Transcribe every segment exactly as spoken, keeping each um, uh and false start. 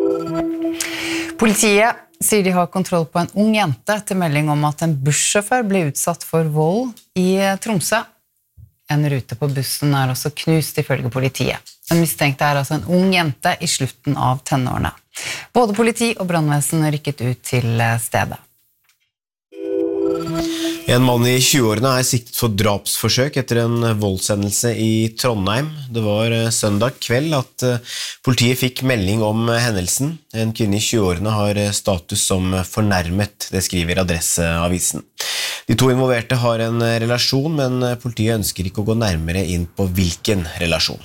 Politiet sier de har kontroll på en ung jente til melding om at en bussjåfør ble utsatt for vold i Tromsø. En rute på bussen er også knust ifølge politiet. Den mistenkte er altså en ung jente i slutten av tenårene. Både politi og brannvesen rykket ut til stedet. En mann i tjueårene er siktet for drapsforsøk etter en voldshendelse i Trondheim. Det var søndag kveld at politiet fikk melding om hendelsen. En kvinne i tjueårene har status som fornærmet, det skriver Adresseavisen. De to involverte har en relasjon, men politiet ønsker ikke å gå nærmere inn på hvilken relasjon.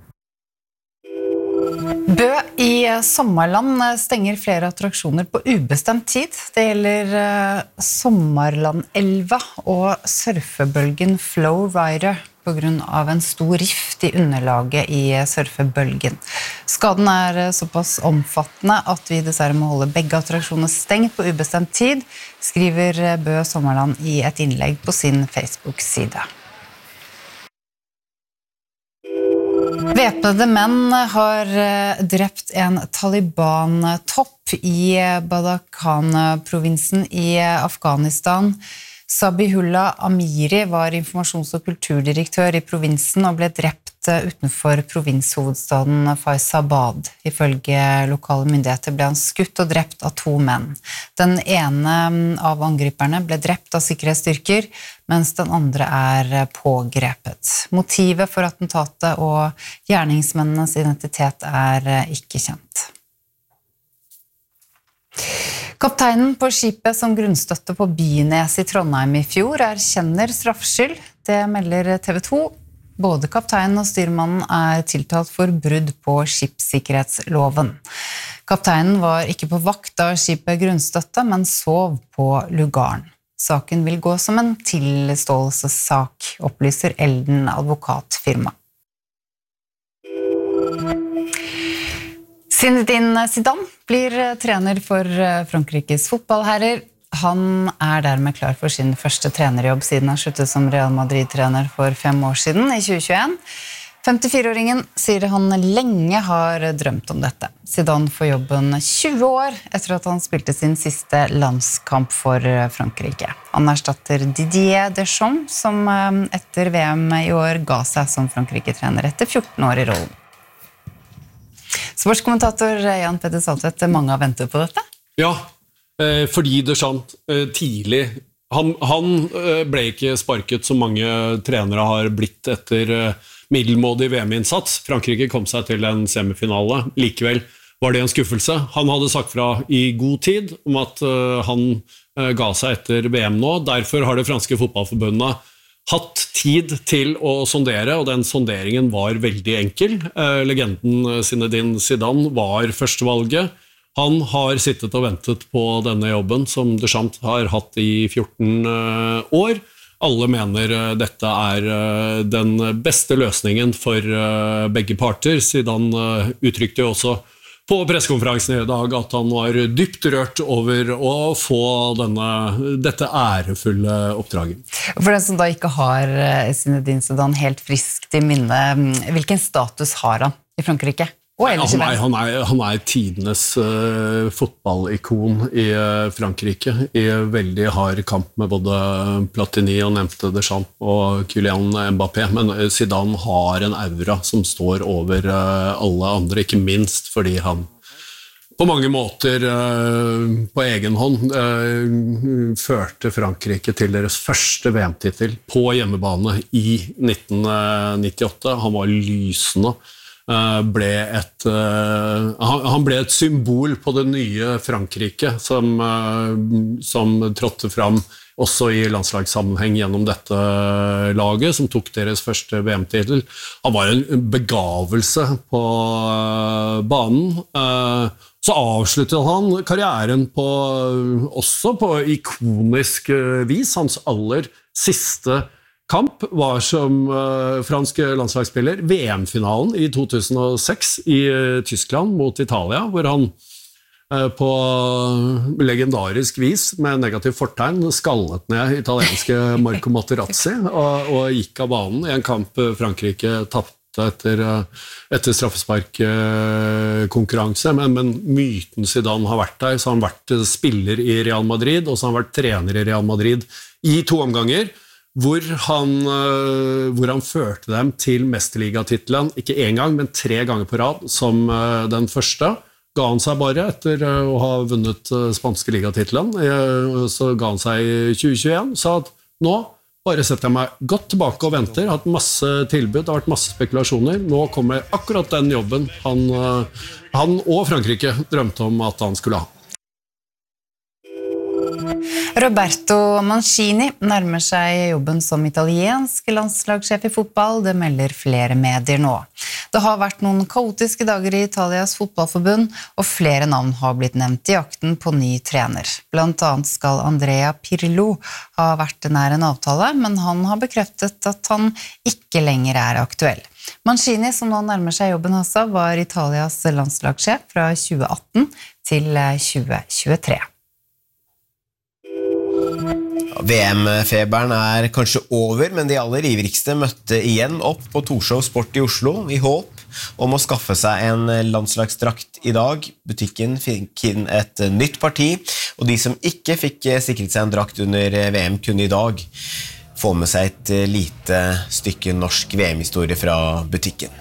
Bø i Sommarland stenger flere attraksjoner på ubestemt tid. Det gjelder Sommarlandelva og surfebølgen Flowrider på grunn av en stor rift i underlaget i surfebølgen. Skaden er såpass omfattende at vi dessverre må holde begge attraksjoner stengt på ubestemt tid, skriver Bø Sommarland i et innlegg på sin Facebook-side. Væpnede menn har drept en Taliban-topp i Badakhshan-provinsen i Afghanistan. Zabihullah Amiri var informasjons- og kulturdirektør i provinsen og ble drept utenfor provinshovedstaden Faizabad. Ifølge lokale myndigheter ble han skutt og drept av to menn. Den ene av angriperne ble drept av sikkerhetsstyrker, mens den andre er pågrepet. Motivet for attentatet og gjerningsmennenes identitet er ikke kjent. Kapteinen på skipet som grunnstøtte på Bynes i Trondheim i fjor erkjenner straffskyld. Det melder T V to. Både kapteinen og styrmannen er tiltalt for brudd på skipssikkerhetsloven. Kapteinen var ikke på vakt da skipet grunnstøtte, men sov på lugaren. Saken vil gå som en tilståelsessak, opplyser Elden advokatfirma. Zinedine Zidane blir trener for Frankrikes fotballherrer. Han er dermed klar for sin første trenerjobb siden han sluttet som Real Madrid-trener for fem år siden, i tjue tjueen. femtifire-åringen sier han lenge har drømt om dette. Zidane får jobben tjue år etter at han spilte sin siste landskamp for Frankrike. Han erstatter Didier Deschamps, som etter V M i år ga seg som Frankrike-trener etter fjorten år i rollen. Sportskommentator Jan Petter Saltvedt, mange har ventet på dette? Ja, fordi Deschamps tidlig, han, han ble ikke sparket som mange trenere har blitt etter middelmådig V M-innsats. Frankrike kom seg til en semifinale, likevel var det en skuffelse. Han hadde sagt fra i god tid om at han ga seg etter V M nå, derfor har det franske fotballforbundet hatt tid til å sondere, og den sonderingen var veldig enkel. Legenden Zinedine Zidane var førstevalget. Han har sittet og ventet på denne jobben som Deschamps har hatt i fjorten år. Alle mener dette er den beste løsningen for begge parter. Zidane uttrykte jo også på pressekonferansen i dag at han var dypt rørt over å få denne, dette ærefulle oppdraget. For den som da ikke har Zinedine Zidane helt friskt i minne, hvilken status har han i Frankrike? Nei, han, er, han, er, han er tidenes uh, fotballikon i uh, Frankrike, i veldig hard kamp med både Platini og nevnte Deschamps og Kylian Mbappé, men Zidane har en aura som står over uh, alle andre, ikke minst fordi han på mange måter uh, på egen hånd uh, førte Frankrike til deres første V M-titel på hjemmebane i nitten nittiåtte. Han var lysende. Ble et, han ble et symbol på det nye Frankrike som, som trådte fram også i landslagssammenheng gjennom dette laget som tok deres første V M-titel. Han var en begavelse på banen. Så avsluttet han karrieren på, også på ikonisk vis. Hans aller siste kamp var som uh, fransk landslagsspiller V M-finalen i to tusen og seks i uh, Tyskland mot Italia, hvor han uh, på legendarisk vis med negativ fortegn skallet ned italienske Marco Materazzi og, og gikk av banen i en kamp Frankrike tapp, måtte etter, etter straffesparkkonkurranse, men, men myten Zidane har vært der, så har han vært spiller i Real Madrid, og så har han vært trener i Real Madrid i to omganger, hvor han, hvor han førte dem til mesterligatitlen, ikke en gang, men tre ganger på rad, som den første. Ga han seg bare etter å ha vunnet spanske ligatitlen, så ga han seg i tjue tjueen, sa at nå bare setter jeg meg godt tilbake og venter, har hatt masse tilbud, det har vært masse spekulasjoner, nå kommer akkurat den jobben han, han og Frankrike drømte om at han skulle ha. Roberto Mancini nærmer seg jobben som italiensk landslagssjef i fotball, det melder flere medier nå. Det har vært noen kaotiske dager i Italias fotballforbund, og flere navn har blitt nevnt i jakten på ny trener. Blant annet skal Andrea Pirlo ha vært nær en avtale, men han har bekreftet at han ikke lenger er aktuell. Mancini, som nå nærmer seg jobben også, var Italias landslagssjef fra tjue atten til tjue tjuetre. V M-feberen er kanskje over, men de aller ivrigste møtte igjen opp på Torshov Sport i Oslo i håp om å skaffe seg en landslagsdrakt i dag. Butikken fikk inn et nytt parti, og de som ikke fikk sikret seg en drakt under V M kunne i dag få med seg et lite stykke norsk V M-historie fra butikken.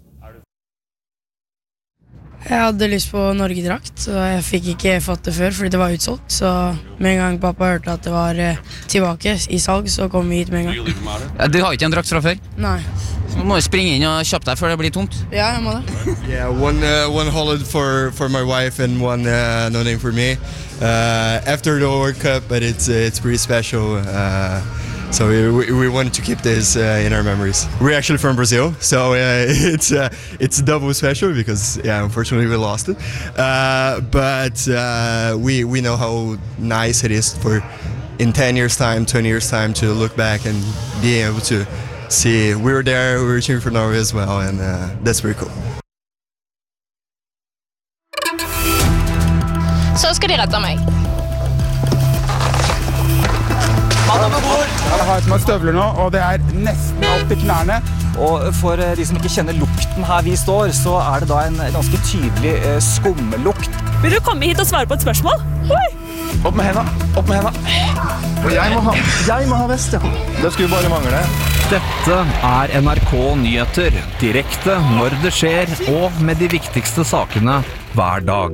Jeg hadde lyst på Norge-drakt, så jeg fikk ikke fått det før, fordi det var utsolgt. Så med en gang pappa hørte at det var tilbake i salg, så kom vi hit med en gang. Du har ikke en drakt fra før? Nei. Så må du springe inn og kjappe deg før det blir tomt. Ja, jeg må det. Yeah, one uh, one holiday for for my wife and one uh, no name for me. Uh, after the World Cup, but it's uh, it's pretty special. Uh, So we, we wanted to keep this uh, in our memories. We're actually from Brazil, so uh, it's uh, it's double special because yeah, unfortunately we lost it. Uh, but uh, we we know how nice it is for in ten years time, twenty years time to look back and be able to see we were there, we were cheering for Norway as well, and uh, that's very cool. Så skal de rette meg. Jeg har på meg støvler nå, og det er nesten alt til knærne. Og for de som ikke kjenner lukten her vi står, så er det da en ganske tydelig eh, skummelukt. Vil du komme hit og svare på et spørsmål? Oi! Opp med hendene, opp med hendene. Og jeg må ha, jeg må ha vest, ja. Det skulle bare mangle. Dette er N R K Nyheter, direkte når det skjer, og med de viktigste sakene hver dag.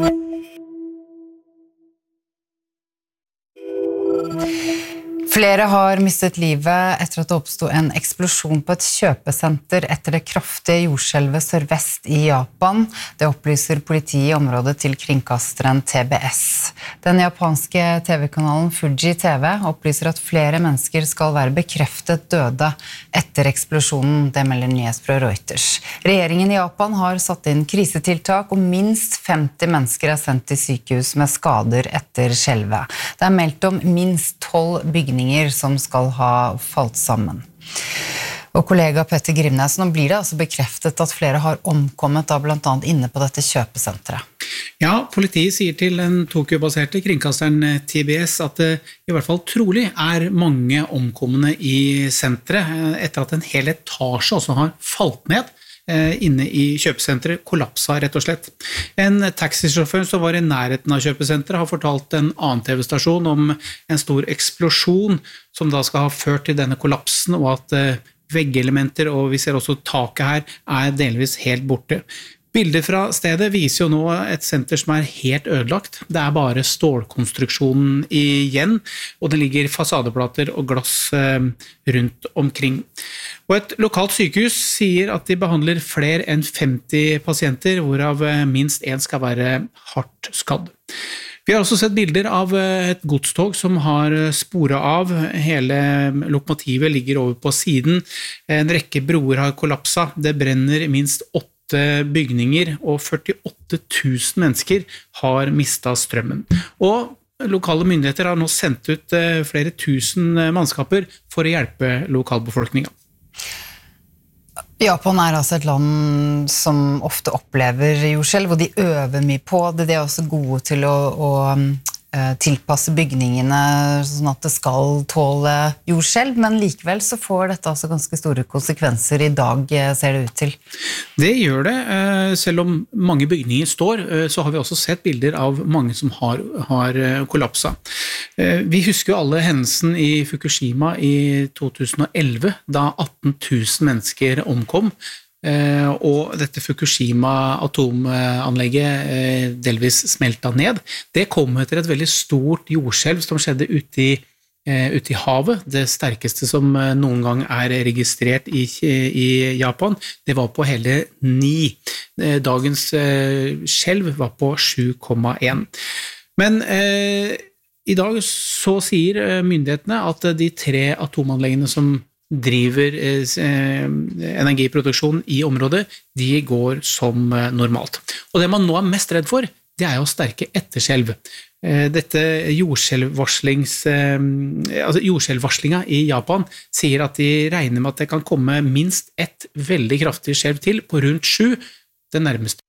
Flere har mistet livet etter at det oppstod en eksplosjon på et kjøpesenter etter det kraftige jordskjelvet sørvest i Japan. Det opplyser politiet i området til kringkasteren T B S. Den japanske T V-kanalen Fuji T V opplyser at flere mennesker skal være bekreftet døde etter eksplosjonen, det melder nyhetsbyrået Reuters. Regjeringen i Japan har satt inn krisetiltak, og minst femti mennesker er sendt til sykehus med skader etter skjelvet. Det er meldt om minst tolv bygninger som skal ha falt sammen. Og kollega Petter Grimnes, nå blir det altså bekreftet at flere har omkommet da blant annet inne på dette kjøpesenteret. Ja, politiet sier til den Tokyo-baserte kringkasteren T B S at det i hvert fall trolig er mange omkommende i senteret etter at en hel etasje også har falt ned inne i kjøpesenteret, kollapsa rett og slett. En taxisjåfør som var i nærheten av kjøpesenteret har fortalt en annen T V-stasjon om en stor eksplosjon som da skal ha ført til denne kollapsen, og at veggelementer, og vi ser også taket her, er delvis helt borte. Bilder fra stedet viser jo nå et senter som er helt ødelagt. Det er bare stålkonstruksjonen igjen, og det ligger fasadeplater og glass rundt omkring. Og et lokalt sykehus sier at de behandler flere enn femti pasienter, hvorav minst en skal være hardt skadd. Vi har også sett bilder av et godstog som har sporet av. Hele lokomotivet ligger over på siden. En rekke broer har kollapset. Det brenner minst åtte bygninger, og førtiåtte tusen mennesker har mistet strømmen. Og lokale myndigheter har nå sendt ut flere tusen mannskaper for å hjelpe lokalbefolkningen. Japan er altså et land som ofte opplever jordskjelv, og de øver mye på det. De er også gode til å, å tilpasse bygningene sånn at det skal tåle jordskjelv, men likevel så får dette altså ganske store konsekvenser i dag, ser det ut til. Det gjør det, selv om mange bygninger står, så har vi også sett bilder av mange som har, har kollapset. Vi husker jo alle hendelsen i Fukushima i to tusen og elleve, da atten tusen mennesker omkom, og dette Fukushima-atomanlegget delvis smeltet ned. Det kom etter et veldig stort jordskjelv som skjedde ute i, ute i havet, det sterkeste som noen gang er registrert i, i Japan. Det var på hele ni. Dagens skjelv var på sju komma en. Men eh, i dag så sier myndighetene at de tre atomanleggene som driver eh, energiproduksjon i området, de går som eh, normalt. Og det man nå er mest redd for, det er jo sterke etterskjelv. Eh, dette jordskjelvvarslings, eh, altså jordskjelvvarslinga i Japan sier at de regner med at det kan komme minst ett veldig kraftig skjelv til på rundt sju, det nærmeste.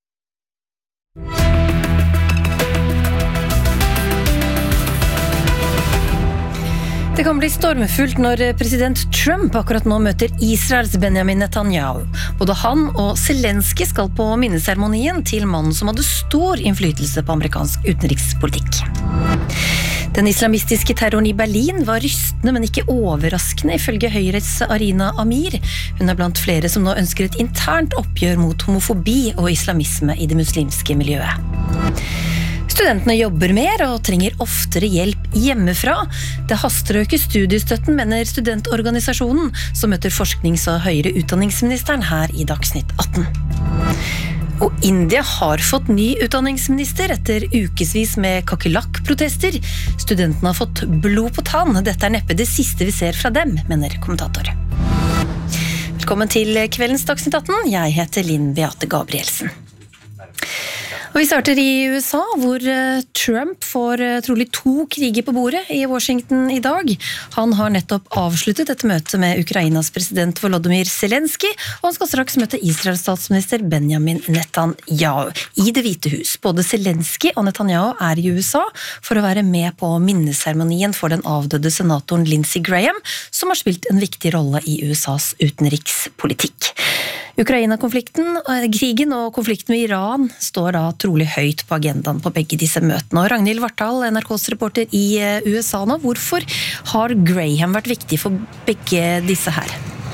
Det kan bli stormfullt når president Trump akkurat nå møter Israels Benjamin Netanyahu. Både han og Zelensky skal på minneseremonien til mannen som hadde stor innflytelse på amerikansk utenrikspolitikk. Den islamistiske terroren i Berlin var rystende, men ikke overraskende ifølge Høyres Arina Amir. Hun er blant flere som nå ønsker et internt oppgjør mot homofobi og islamisme i det muslimske miljøet. Studentene jobber mer og trenger oftere hjelp hjemmefra. Det haster å øke studiestøtten, mener studentorganisasjonen, som møter forsknings- og høyere utdanningsministeren her i Dagsnytt atten. Og India har fått ny utdanningsminister etter ukesvis med kakerlakk-protester. Studentene har fått blod på tann. Dette er neppe det siste vi ser fra dem, mener kommentator. Velkommen til kveldens Dagsnytt atten. Jeg heter Linn Beate Gabrielsen. Og vi starter i U S A, hvor Trump får trolig to kriger på bordet i Washington i dag. Han har nettopp avsluttet et møte med Ukrainas president Volodymyr Zelensky, og han skal straks møte Israels statsminister Benjamin Netanyahu i Det hvite hus. Både Zelensky og Netanyahu er i U S A for å være med på minneseremonien for den avdøde senatoren Lindsey Graham, som har spilt en viktig rolle i U S A's utenrikspolitikk. Ukraina-konflikten, krigen og konflikten med Iran står da trolig høyt på agendaen på begge disse møtene. Og Ragnhild Vartdal, N R K's reporter i U S A nå, hvorfor har Graham vært viktig for begge disse her?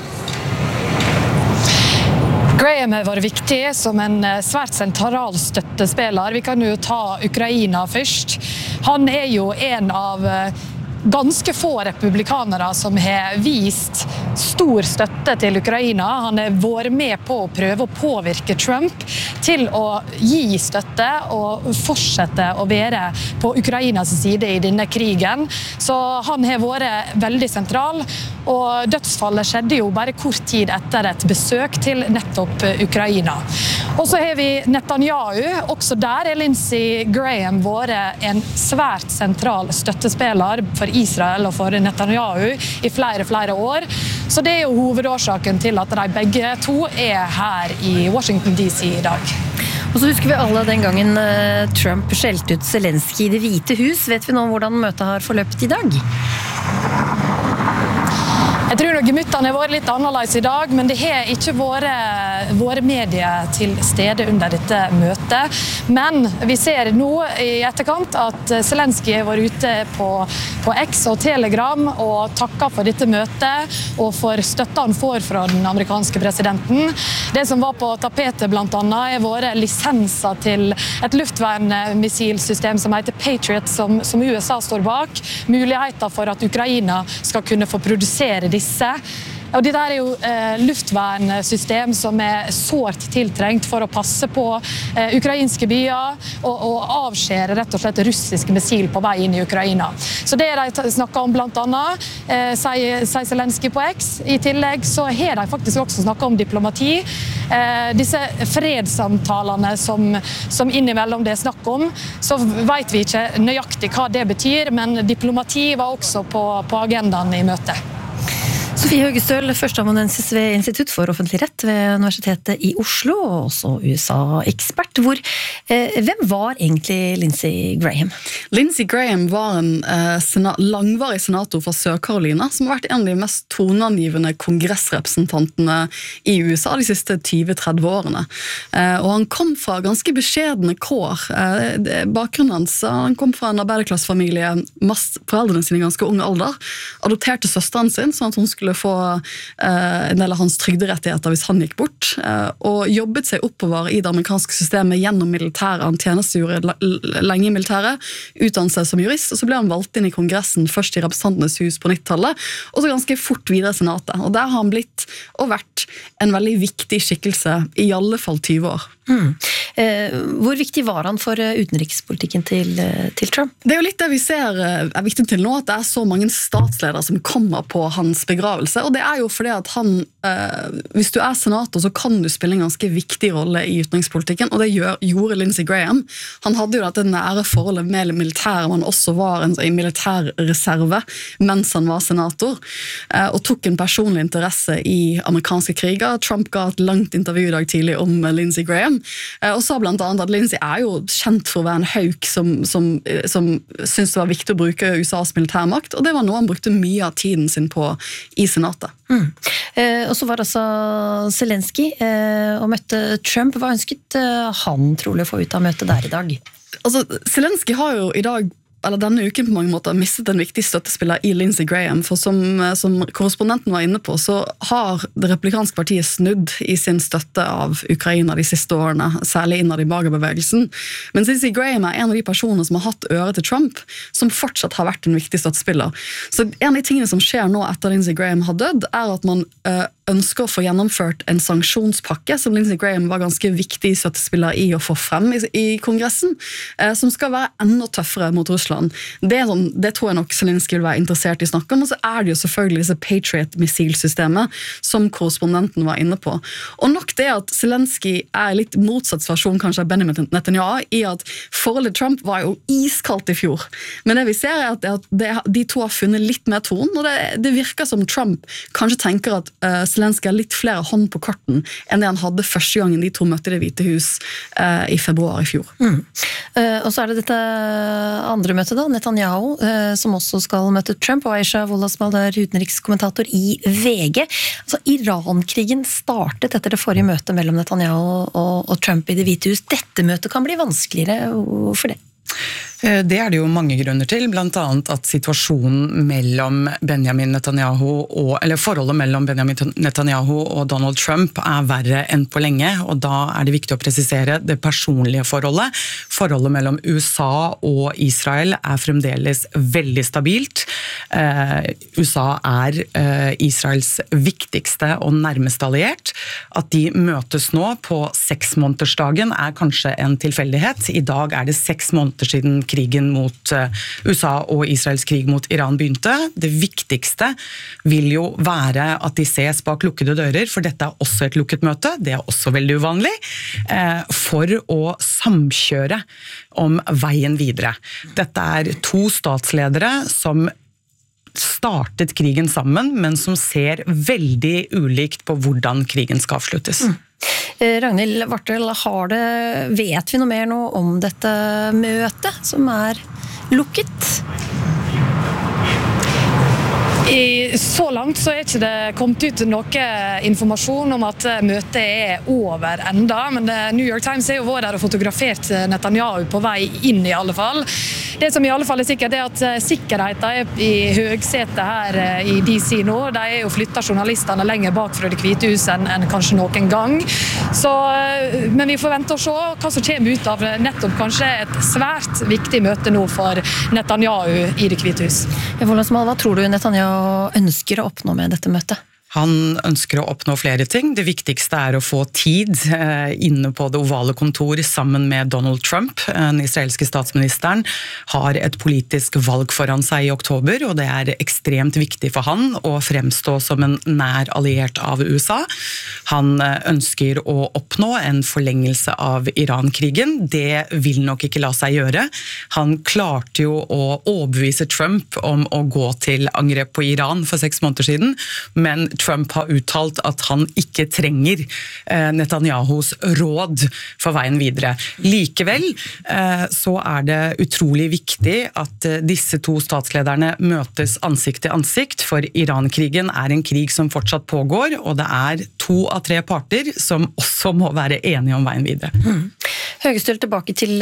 Graham har vært viktig som en svært sentral støttespiller. Vi kan jo ta Ukraina først. Han er jo en av ganske få republikanere som har vist stor støtte til Ukraina. Han har vært med på å prøve å påvirke Trump til å gi støtte og fortsette å være på Ukrainas side i denne krigen. Så han har vært veldig sentral, og dødsfallet skjedde jo bare kort tid etter et besøk til nettopp Ukraina. Og så har vi Netanyahu. Også der er Lindsey Graham vært en svært sentral støttespiller for Israel og for Netanyahu i flere, flere år. Så det er jo hovedårsaken til at de begge to er her i Washington D C i dag. Og så husker vi alle den gangen Trump skjelte ut Zelensky i Det hvite hus. Vet vi nå hvordan møtet har forløpt i dag? Jeg tror nok gemyttene har vært litt annerledes i dag, men det har ikke vært våre medier til stede under dette møtet. Men vi ser nå i etterkant at Zelensky har vært ute på, på X og Telegram og takket for dette møtet og for støtta han får fra den amerikanske presidenten. Det som var på tapetet blant annet har vært lisenser til et luftvernmissilsystem som heter Patriot, som, som U S A står bak. Muligheter for at Ukraina skal kunne få produsere disse. Og det der er jo eh, luftvernsystem som er sårt tiltrengt for å passe på eh, ukrainske byer og, og avskjære rett og slett russiske missil på vei inn i Ukraina. Så det de snakket om blant annet, eh, sier, sier Zelensky på X. I tillegg så har de faktisk også snakket om diplomati. Eh, disse fredssamtalene som, som innimellom det er snakk om, så vet vi ikke nøyaktig hva det betyr, men diplomati var også på, på agendaen i møtet. Sofie Høgestøl, førsteamanuensis ved Institutt for offentlig rett ved Universitetet i Oslo, og også U S A-ekspert. Hvor, eh, hvem var egentlig Lindsey Graham? Lindsey Graham var en eh, sena- langvarig senator fra Sør-Carolina, som har vært en av de mest toneangivende kongressrepresentantene i U S A de siste tjue til tretti årene. Eh, og han kom fra ganske beskjedne kår. Eh, det- bakgrunnen hans, han kom fra en arbeiderklassefamilie, mest foreldrene sine i ganske ung alder, adopterte søsteren sin, sånn at hun skulle få eh, en del av hans trygderettigheter hvis han gikk bort, eh, og jobbet seg oppover i det amerikanske systemet gjennom militæret. Han tjenestegjorde l- l- lenge i militæret, utdannet seg som jurist, og så ble han valgt inn i kongressen, først i representantenes hus på nittitallet, og så ganske fort videre i senatet. Og der har han blitt og vært en veldig viktig skikkelse, i alle fall tjue år. Mm. Eh, hvor viktig var han for eh, utenrikspolitikken til, eh, til Trump? Det er jo litt det vi ser eh, er viktig til nå, at det er så mange statsledere som kommer på hans begravelse, og det er jo fordi at han, eh, hvis du er senator, så kan du spille en ganske viktig rolle i utenrikspolitikken, og det gjør, gjorde Lindsey Graham. Han hadde jo dette nære forholdet med militæret, men også var en, en militærreserve mens han var senator, eh, og tok en personlig interesse i amerikanske kriger. Trump ga et langt intervju i dag tidlig om eh, Lindsey Graham, og sa blant annet at Lindsey er jo kjent for å være en hauk som, som, som syntes det var viktig å bruke U S A's militærmakt, og det var noe han brukte mye av tiden sin på i senatet. Mm. Eh, og så var altså Zelensky eh, og møtte Trump. Hva ønsket eh, han trolig å få ut av møtet der i dag? Altså, Zelensky har jo i dag eller denne uken på mange måter mistet en viktig støttespiller i Lindsey Graham, for som, som korrespondenten var inne på, så har det republikanske partiet snudd i sin støtte av Ukraina de siste årene, særlig innad i Magerbevegelsen. Men Lindsey Graham er en av de personene som har hatt øre til Trump, som fortsatt har vært en viktig støttespiller. Så en av de tingene som skjer nå etter Lindsey Graham har dødd, er at man øh, ønsker å få gjennomført en sanksjonspakke, som Lindsey Graham var ganske viktig støttespiller i å få frem i, i kongressen, øh, som skal være enda tøffere mot Russland. Det, er sånn, det tror jeg nok Zelensky vil være interessert i å snakke om, og så er det jo selvfølgelig disse Patriot-missilsystemet som korrespondenten var inne på. Og nok det at Zelensky er litt motsatt versjon kanskje av Benjamin Netanyahu, i at forholdet til Trump var jo iskaldt i fjor. Men det vi ser er at, at det, de to har funnet litt mer ton, og det, det virker som Trump kanskje tenker at uh, Zelensky har litt flere hånd på korten enn det han hadde første gangen de to møtte Det hvite hus uh, i februar i fjor. Mm. Uh, og så er det dette andre møtet da, Netanyahu, uh, som også skal møte Trump, og Aisha Wolasmal er utenrikskommentator i V G. Altså, Iran-krigen startet etter det forrige møtet mellom Netanyahu og, og Trump i Det hvite hus. Dette møtet kan bli vanskeligere. Hvorfor det? Det er det jo mange grunner til, blant annet at situasjonen mellom Benjamin Netanyahu og, eller forholdet mellom Benjamin Netanyahu og Donald Trump er verre enn på lenge, og da er det viktig å presisere det personlige forholdet. Forholdet mellom U S A og Israel er fremdeles veldig stabilt. Uh, U S A er uh, Israels viktigste og nærmeste alliert. At de møtes nå på seksmånedersdagen er kanskje en tilfeldighet. I dag er det seks måneder siden krigen mot U S A og Israels krig mot Iran begynte. Det viktigste vil jo være at de ses bak lukkede dører, for dette er også et lukket møte, det er også veldig uvanlig, for å samkjøre om veien videre. Dette er to statsledere som startet krigen sammen, men som ser veldig ulikt på hvordan krigen skal avsluttes. Mm. Ragnhild Vartel, har det, vet vi noe mer nå om dette møtet som er lukket? I, så langt så er ikke det kommet ut noe informasjon om at møtet er over enda, men New York Times er jo vært der og fotografert Netanyahu på vei inn i alle fall. Det som i alle fall er sikkert er at sikkerheten er i høgsete her i D C nå. De er jo flyttet journalistene lenger bak fra Det hvite hus enn, enn kanskje noen gang. Så, men vi får vente og se hva som kommer ut av nettopp kanskje et svært viktig møte nå for Netanyahu i Det hvite hus. Hva tror du Netanyahu ønsker å oppnå med dette møtet? Han ønsker å oppnå flere ting. Det viktigste er å få tid inne på det ovale kontor sammen med Donald Trump. Den israelske statsministeren har et politisk valg foran seg i oktober, og det er ekstremt viktig for han å fremstå som en nær alliert av U S A. Han ønsker å oppnå en forlengelse av Iran-krigen. Det vil nok ikke la seg gjøre. Han klarte jo å overbevise Trump om å gå til angrep på Iran for seks måneder siden, men Trump har uttalt at han ikke trenger Netanyahus råd for veien videre. Likevel så er det utrolig viktig at disse to statslederne møtes ansikt til ansikt, for Iran-krigen er en krig som fortsatt pågår, og det er to av tre parter som også må være enige om veien videre. Mm. Høgestøl tilbake til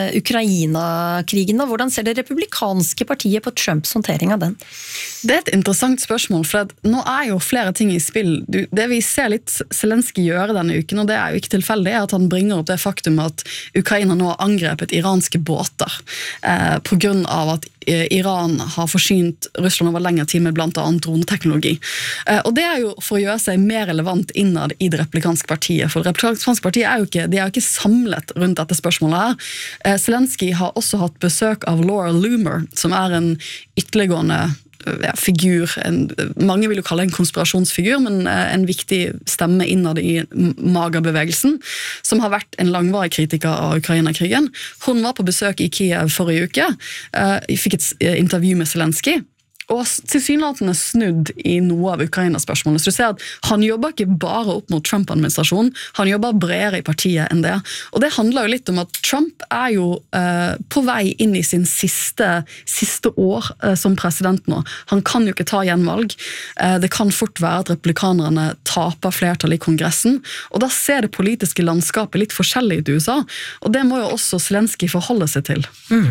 Ukraina-krigen. Hvordan ser det republikanske partiet på Trumps håndtering av den? Det er et interessant spørsmål, for at nå er jo flere ting i spill. Du, det vi ser litt Zelensky gjøre denne uken, og det er jo ikke tilfeldig, er at han bringer opp det faktum at Ukraina nå har angrepet iranske båter eh, på grunn av at Iran har forsynt Russland over lengre tid med blant annet droneteknologi. Eh, og det er jo for å gjøre seg mer relevant innad i det republikanske partiet, for det republikanske partiet er jo ikke, de er jo ikke samlet rundt dette spørsmålet her. Eh, Zelensky har også hatt besøk av Laura Loomer, som er en ytterliggående ja, figur, en, mange vil jo kalle det en konspirasjonsfigur, men en viktig stemme innad i MAGA-bevegelsen, som har vært en langvarig kritiker av Ukraina-krigen. Hun var på besøk i Kiev forrige uke, jeg fikk et intervju med Zelensky, og tilsynelatende snudd i noe av Ukraina-spørsmålet. Så du ser at han jobber ikke bare opp mot Trump-administrasjonen, han jobber bredere i partiet enn det. Og det handler jo litt om at Trump er jo eh, på vei inn i sin siste, siste år eh, som president nå. Han kan jo ikke ta gjenvalg. Eh, det kan fort være at republikanerne taper flertall i kongressen, og da ser det politiske landskapet litt forskjellig ut i U S A, og det må jo også Zelensky forholde seg til. Mm.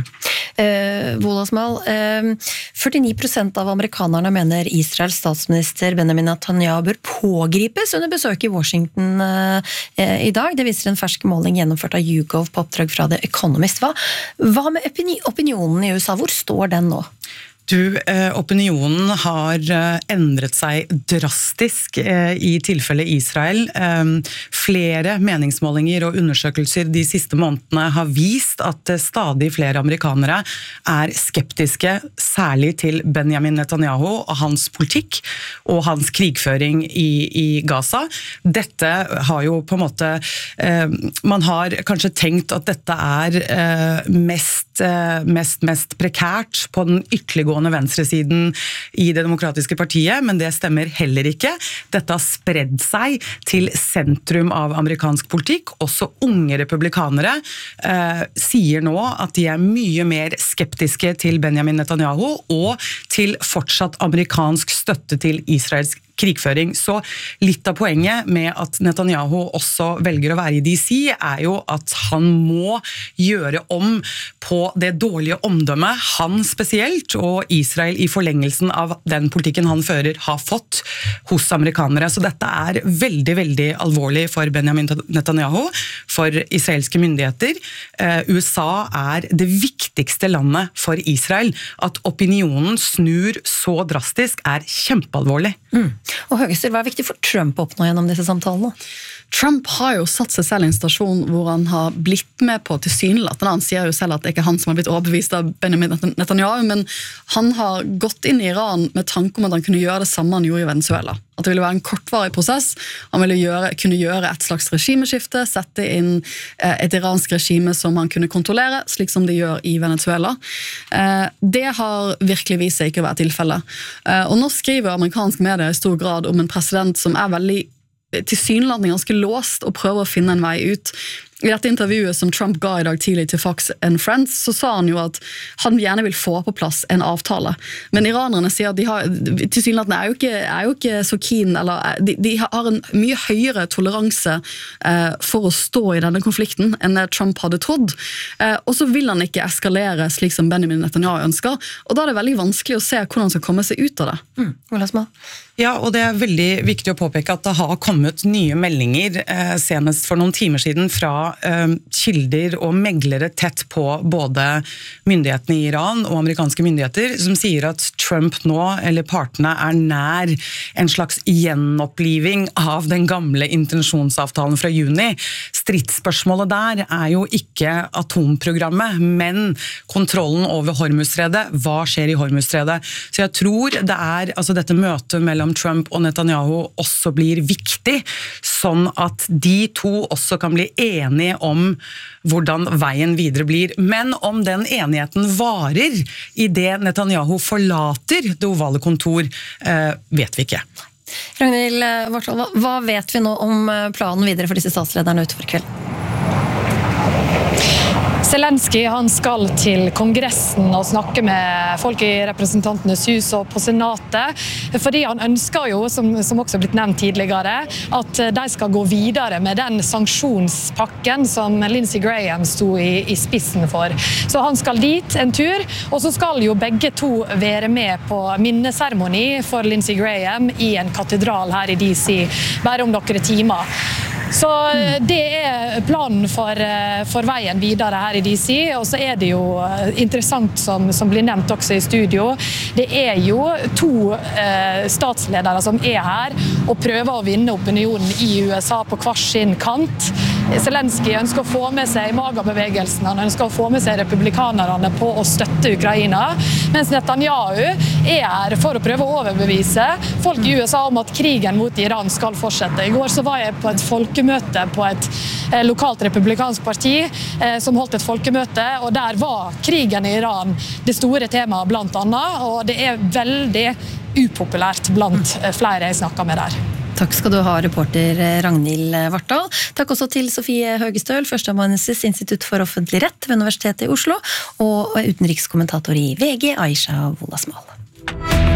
Eh, Wolasmal, eh, førtini prosent av amerikanerne mener Israels statsminister Benjamin Netanyahu bør pågripes under besøk i Washington eh, i dag. Det viser en fersk måling gjennomført av YouGov på oppdrag fra The Economist. Hva, hva med opini- opinionen i U S A? Hvor står den nå? Du, eh, opinionen har eh, endret seg drastisk eh, i tilfelle Israel. Eh, flere meningsmålinger og undersøkelser de siste månedene har vist at eh, stadig flere amerikanere er skeptiske, særlig til Benjamin Netanyahu og hans politikk og hans krigføring i, i Gaza. Dette har jo på en måte, eh, man har kanskje tenkt at dette er eh, mest, eh, mest, mest prekært på den ytterliggående venstresiden i det demokratiske partiet, men det stemmer heller ikke. Dette har spredd seg til sentrum av amerikansk politikk. Også unge republikanere eh, sier nå at de er mye mer skeptiske til Benjamin Netanyahu og til fortsatt amerikansk støtte til Israels krigføring. Så litt av poenget med at Netanyahu også velger å være i D C er jo at han må gjøre om på det dårlige omdømmet han spesielt, og Israel i forlengelsen av den politikken han fører, har fått hos amerikanere. Så dette er veldig, veldig alvorlig for Benjamin Netanyahu, for israelske myndigheter. U S A er det viktigste landet for Israel. At opinionen snur så drastisk er kjempealvorlig. Mm. Og Høgestøl, hva er viktig for Trump å oppnå gjennom disse samtalene? Trump har jo satt seg selv i en stasjon hvor han har blitt med på tilsynelatende. Han sier jo selv at det ikke er han som har blitt overbevist av Benjamin Netanyahu, men han har gått inn i Iran med tanke om at han kunne gjøre det samme han gjorde i Venezuela. At det ville være en kortvarig prosess. Han ville gjøre, kunne gjøre et slags regimeskifte, sette inn et iransk regime som han kunne kontrollere, slik som de gjør i Venezuela. Det har virkelig vist seg ikke å være tilfellet. Og nå skriver amerikansk media i stor grad om en president som er veldig tilsynelatende ganske låst og prøver å finne en vei ut. I dette intervjuet som Trump ga i dag tidlig til Fox and Friends, så sa han jo at han gjerne vil få på plass en avtale. Men iranerne sier at de har, tilsynelatende er jo ikke, er jo ikke så keen, eller de, de har en mye høyere toleranse eh, for å stå i denne konflikten enn det Trump hadde trodd. Eh, og så vil han ikke eskalere slik som Benjamin Netanyahu ønsker, og da er det veldig vanskelig å se hvordan han skal komme seg ut av det. Mm. Ja, og det er veldig viktig å påpeke at det har kommet nye meldinger, eh, senest for noen timer siden fra eh, kilder og meglere tett på både myndighetene i Iran og amerikanske myndigheter, som sier at Trump nå, eller partene, er nær en slags gjenoppliving av den gamle intensjonsavtalen fra juni. Stridsspørsmålet der er jo ikke atomprogrammet, men kontrollen over Hormuzstredet. Hva skjer i Hormuzstredet? Så jeg tror det er, altså dette møtet mellom Trump og Netanyahu også blir viktig, sånn at de to også kan bli enige om hvordan veien videre blir. Men om den enigheten varer i det Netanyahu forlater det ovale kontor, eh, vet vi ikke. Ragnhild Vartdal, hva vet vi nå om planen videre for disse statslederne utover kvelden? Zelensky han skal til kongressen og snakke med folk i representantenes hus og på senatet, fordi han ønsker jo, som, som også er blitt nevnt tidligere, at de skal gå videre med den sanksjonspakken som Lindsey Graham sto i, i spissen for. Så han skal dit en tur, og så skal jo begge to være med på minneseremoni for Lindsey Graham i en katedral her i D C, bare om noen timer. Så det er planen for, for veien videre her i D C, og så er det jo interessant som, som blir nevnt også i studio. Det er jo to eh, statsledere som er her og prøver å vinne opinionen i U S A på hver sin kant. Zelensky ønsker å få med seg MAGA-bevegelsen, han ønsker å få med seg republikanerne på å støtte Ukraina, mens Netanyahu er her for å prøve å overbevise folk i U S A om at krigen mot Iran skal fortsette. I går så var jeg på et folkemøte på et eh, lokalt republikansk parti eh, som holdt et folkemøte, og der var krigen i Iran det store temaet blant annet, og det er veldig upopulært blant eh, flere jeg snakker med der. Takk skal du ha, reporter Ragnhild Vartdal. Takk også til Sofie Høgestøl, førsteamanuensis Institutt for offentlig rett ved Universitetet i Oslo, og utenrikskommentator i V G, Aisha Wolasmal.